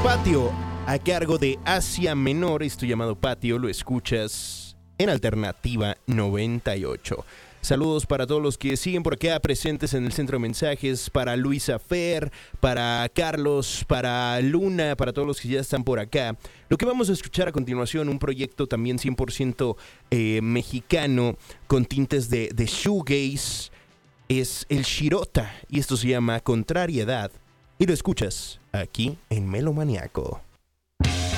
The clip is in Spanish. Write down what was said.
Patio, a cargo de Asia Menor. Esto llamado Patio lo escuchas en Alternativa 98. Saludos para todos los que siguen por acá presentes en el centro de mensajes, para Luisa Fer, para Carlos, para Luna, para todos los que ya están por acá. Lo que vamos a escuchar a continuación, un proyecto también 100% mexicano, con tintes de shoegaze, es el Shirota, y esto se llama Contrariedad, y lo escuchas aquí en Melomaniaco.